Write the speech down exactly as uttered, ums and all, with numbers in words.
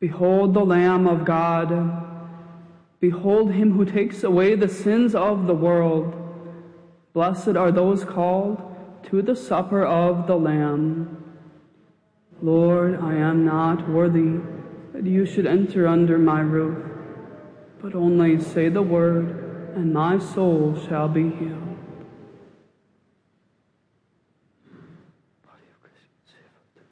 Behold the Lamb of God. Behold him who takes away the sins of the world. Blessed are those called to the supper of the Lamb. Lord, I am not worthy that you should enter under my roof, but only say the word, and my soul shall be healed.